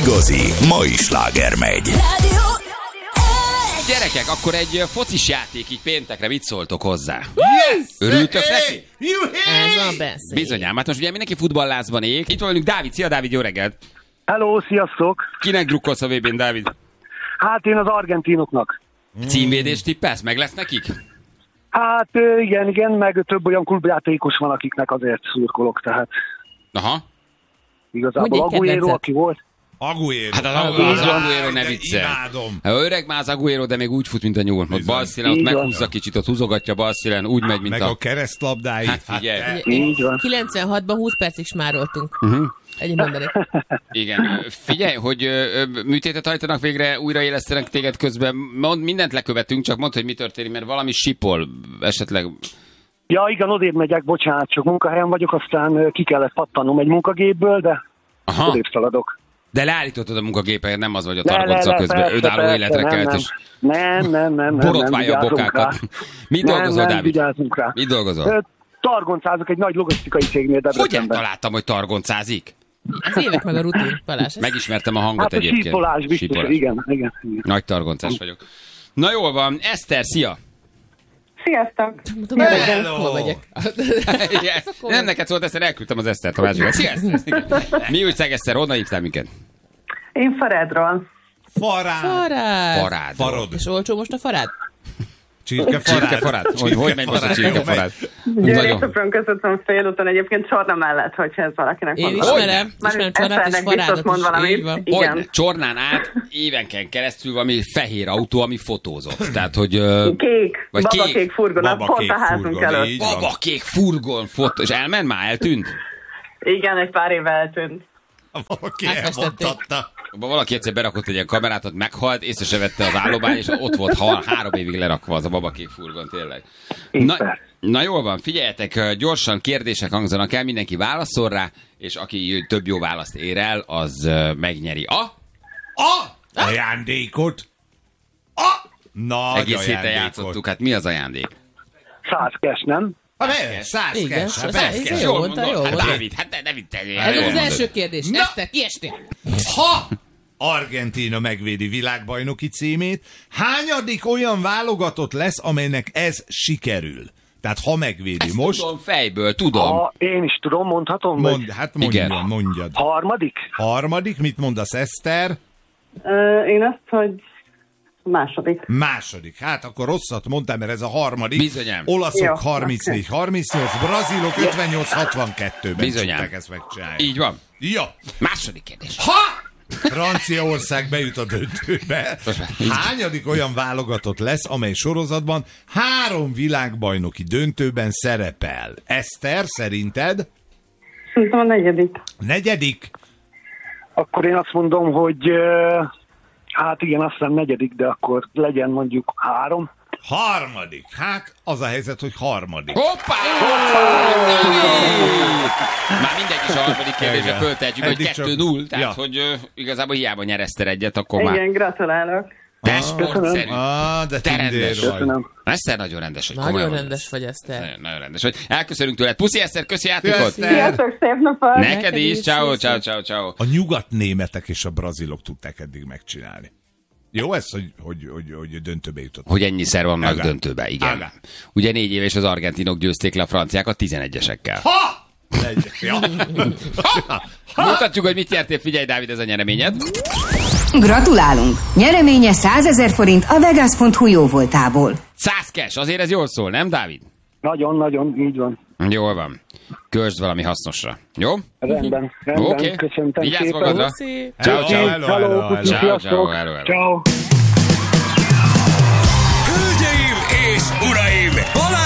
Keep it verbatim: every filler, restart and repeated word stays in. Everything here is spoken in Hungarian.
igazi mai sláger megy. Gyerekek, akkor egy focis játék így péntekre, mit szóltok hozzá? Yes! Örültök neki? Ez a beszél. Bizonyám, hát most ugye mindenki futballlázban ég. Itt van velünk Dávid. Szia Dávid, jó reggelt! Hello, sziasztok! Kinek drukkolsz a vé bén, Dávid? Hát én az argentinoknak. Címvédést tippelsz? Meg lesz nekik? Hát igen, igen, meg több olyan klubjátékos van, akiknek azért szurkolok, tehát Aha. igazából Agüero, aki volt. Agüero. Hát az, az, az Agüero ne vicce. Imádom. Hát öreg már az Agüero, de még úgy fut, mint a nyúl. Ott balszílen, ott meghúzza kicsit, ott húzogatja balszílen, úgy megy, mint Meg a... a keresztlabdáit. Hát figyelj. Hát, Így van. kilencvenhatban húsz percig smároltunk. Uh-huh. Ennyi mondanék. Igen. Figyelj, hogy ö, ö, műtétet hajtanak végre, újraélesztenek téged közben. Mond, mindent lekövetünk, csak mondd, hogy mi történik, mert valami sipol esetleg... Ja, igen, odébb megyek, bocsánat, csak munkahelyen vagyok, aztán ki kellett pattannom egy munkagépből, de Aha. odébb szaladok. De leállítottad a munkagépet, nem az, hogy a Le, le, targonca le, közben persze, önálló persze, életre nem, kelt, nem. és Nem, nem, nem, nem, borotválja a nem, bokákat. rá. Mit Nem, dolgozol, nem, Dávid? vigyázzunk rá. Mit dolgozol? Ö, Targoncázok egy nagy logisztikai cégnél Hogyan Debrecenben. találtam, hogy targoncázik? Ez évek meg a rutin, Balázs. Megismertem a hangot Hát a egyébként. sípolás biztos, Sípolás. igen, igen, igen. Nagy targoncás vagyok. Na jól van, Eszter, szia! Sziasztok! Tudom, hogy hol megyek. Igen. Nem neked szólt, Eszter, elküldtem az Esztert a másikat. Szia, Eszter! Mi újság, Eszter? Honnan hívtál minket? Én Faredról. Farád. Farád. Farád. Farod. És olcsó most a farád? Csirkefarád. Csirkefarád. Hogy, hogy megy most a csirkefarád? Győri Sopron között van félúton, egyébként Csorna mellett, hogyha ez valakinek Én van. ismerem, ismerem Csornát és Eszternek biztos Farádot mond is. valamit. Így van. Igen. Hogy Csornán át évenken keresztül valami fehér autó, ami fotózott. Tehát, hogy... ö, Kék, Vagy babakék kék. furgon, Baba pont kék a házunk furgon, előtt. így van. Babakék furgon fotó. És elment már? Eltűnt? Igen, egy pár éve eltűnt. Valaki Átfestették. elmondtatta. Valaki egyszer berakott egy ilyen kamerát, ott meghalt, észre se vette az állomás, és ott volt ha, három évig lerakva az a babakék furgon, tényleg. Na, na jól van, figyeljetek, gyorsan kérdések hangzanak el, mindenki válaszol rá, és aki több jó választ ér el, az ö, megnyeri a... A ajándékot. A nagy Egész héten ajándékot. játszottuk, hát mi az ajándék? Száz kes, nem? Ha ne, száz Igen, kes, hát száz persze. kes. Jó mondta, jó hát mondta. Dávid, hát ne, ne viccelj. Ez jól az mondod. első kérdés. Na. Eszter, kiestél. Ha Argentína megvédi világbajnoki címét, hányadik olyan válogatott lesz, amelynek ez sikerül? Tehát ha megvédi Ezt most, tudom fejből, tudom. Ha én is tudom, mondhatom, vagy mond, hát mondjad, Igen. mondjad. harmadik? Harmadik, mit mondasz, Eszter? Ö, Én azt, hogy második. Második. Hát akkor rosszat mondtam, mert ez a harmadik. Bizonyám. Olaszok Jó, harmincnégy harmincnyolc, brazilok ötvennyolc hatvankettőben Bizonyám. tudták ezt megcsinálni. Így van. Ja. Második kérdés. Ha Franciaország bejut a döntőbe, hányadik olyan válogatott lesz, amely sorozatban három világbajnoki döntőben szerepel? Eszter, szerinted? Szerintem a negyedik. Negyedik? Akkor én azt mondom, hogy ö, hát igen, azt hiszem negyedik, de akkor legyen mondjuk három. Harmadik. Hát az a helyzet, hogy harmadik. Hoppá! Már mindegy is a harmadik kérdésre Igen. föltehetjük, hogy Eddig csak- kettő null, tehát Ja. hogy ö, igazából hiába nyer Eszter egyet, akkor már Igen, gratulálok. te sportszerű. Ah, de Te tündér rendes. vagy. Köszönöm. Eszter nagyon rendes, hogy Nagyon komolyan rendes vagy, mondasz. Eszter. Nagyon, nagyon rendes vagy. Elköszönünk tőled. Puszi, Eszter, köszi játékot. Eszter. Sziasztok, szép napot! Neked is. is, Ciao, sziasztok. ciao, ciao, ciao. A nyugatnémetek és a brazilok tudták eddig megcsinálni. Jó ez, hogy, hogy, hogy, hogy döntőbe jutott. Hogy ennyiszer vannak Agá. döntőbe, igen. Agá. Ugye négy éves az argentinok győzték le a franciákat tizenegyesekkel. Ha! Egy. Ja. Mutatjuk, hogy mit nyertél. Figyelj, Dávid, ez a nyereményed. Gratulálunk! Nyereménye százezer forint a Vegas pont hu jóvoltából. Száz cash, azért ez jól szól, nem, Dávid? Nagyon-nagyon, így van. Jól van. Költsd valami hasznosra. Jó? Rendben, rendben, Oké. Okay. köszöntem Vigyázz szépen. magadra. Puszi. Ciao, ciao. Hello, hello, hello. puszi, Ciao, sziasztok. ciao, hello, hello. Ciao. Hölgyeim és uraim! Balázs!